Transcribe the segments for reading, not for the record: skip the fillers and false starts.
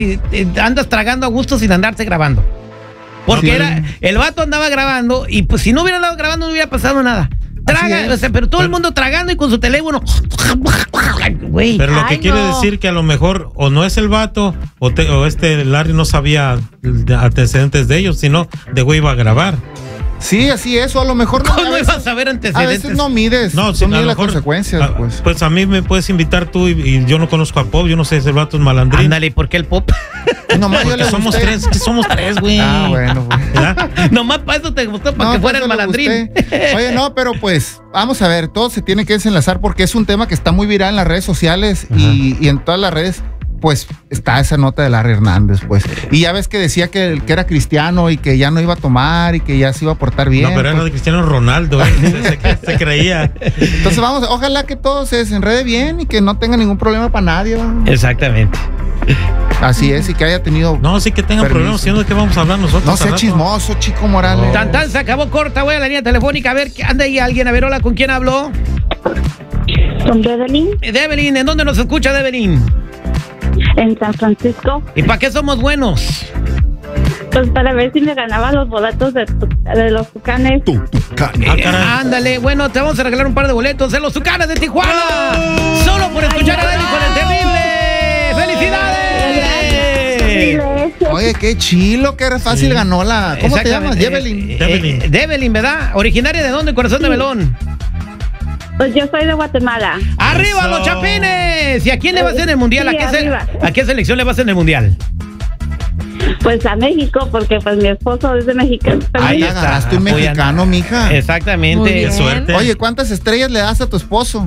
andas tragando a gusto sin andarse grabando. Porque el vato andaba grabando y pues si no hubiera andado grabando no hubiera pasado nada. Traga, o sea, pero todo el mundo tragando y con su teléfono. Güey. Pero lo que quiere decir que a lo mejor o no es el vato o Larry no sabía antecedentes de ellos, sino de güey iba a grabar. Sí, así es, o a lo mejor no. ¿Cómo ibas a ver antecedentes? A veces no mides, no mides las consecuencias. Pues a mí me puedes invitar tú y yo no conozco a Pop, yo no sé si el vato es malandrín. Ándale, ¿por qué el Pop? Nomás yo le somos tres, que somos tres, güey. Ah, bueno, güey. Nomás para eso te gustó, para que fuera el malandrín. Oye, no, pero pues, vamos a ver, todo se tiene que desenlazar porque es un tema que está muy viral en las redes sociales y en todas las redes. Pues está esa nota de Larry Hernández, pues. Y ya ves que decía que era cristiano y que ya no iba a tomar y que ya se iba a portar bien. No, pero era de Cristiano Ronaldo, se creía. Entonces vamos, ojalá que todo se desenrede bien y que no tenga ningún problema para nadie. ¿no? Exactamente. Así es, y que haya tenido. No, sí que tengan problemas, siendo que vamos a hablar nosotros. No sea chismoso, Chico Morales. No. Tan se acabó corta, voy a la línea telefónica. A ver, anda ahí alguien. A ver, hola, ¿con quién hablo? Con Develin. Develin, ¿en dónde nos escucha Develin? En San Francisco. ¿Y para qué somos buenos? Pues para ver si me ganaba los boletos de los Tucanes. Ándale, bueno, te vamos a regalar un par de boletos de los Tucanes de Tijuana. Solo por escuchar a Dani con el terrible. ¡Felicidades! Oye, qué chilo, qué fácil ganó la. ¿Cómo te llamas? Develin. Develin, ¿verdad? ¿Originaria de dónde? Corazón de melón. Pues yo soy de Guatemala. ¡Arriba los Chapines! ¿Y a quién le vas a hacer en el mundial? Sí, ¿A qué selección le vas a hacer en el mundial? Pues a México, porque pues mi esposo es de México. Ahí agarraste un mexicano, mija. Exactamente. Qué suerte. Oye, ¿cuántas estrellas le das a tu esposo?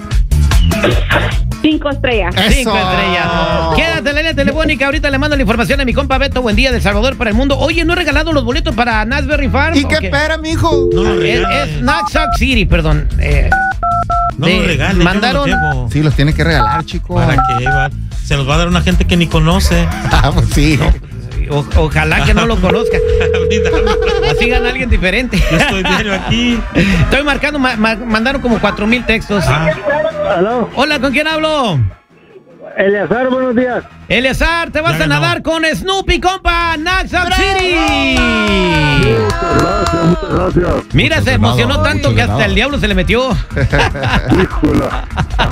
5 estrellas. 5 estrellas. Quédate en la línea telefónica. Ahorita le mando la información a mi compa Beto. Buen día de El Salvador para el mundo. Oye, ¿no he regalado los boletos para Nasberry Farm? ¿Y qué espera, mijo? No lo es Naxac City, perdón. No los regales. Mandaron. Sí, los tiene que regalar, chico. ¿Para qué? Se los va a dar una gente que ni conoce. Pues sí. Ojalá que no lo conozca. Así gana alguien diferente. Yo estoy diario aquí. Estoy marcando, mandaron como 4,000 textos. ¿Aló? Hola, ¿con quién hablo? Eleazar, buenos días. Eleazar, te vas a nadar con Snoopy, compa, Naxac City. Muchas gracias. Mira, se emocionó tanto que hasta el diablo se le metió. Híjola.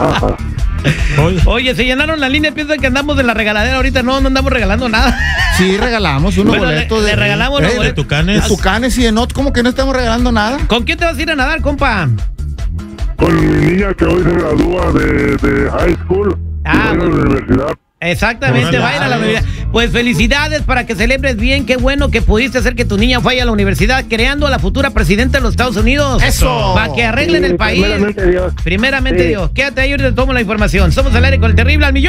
Oye, se llenaron la línea, piensan que andamos de la regaladera ahorita. No andamos regalando nada. Sí, regalamos unos boletos. Le regalamos los boletos. De Tucanes. Tucanes y de Not, ¿cómo que no estamos regalando nada? ¿Con quién te vas a ir a nadar, compa? Con mi niña que hoy se gradúa de high school. Ah, de la universidad. Exactamente, va a ir a la universidad. Pues felicidades para que celebres bien. Qué bueno que pudiste hacer que tu niña vaya a la universidad, creando a la futura presidenta de los Estados Unidos. ¡Eso! Para que arreglen el país. Primeramente Dios. Primeramente Dios. Quédate ahí, ahorita te tomo la información. Somos al aire con el terrible al millón.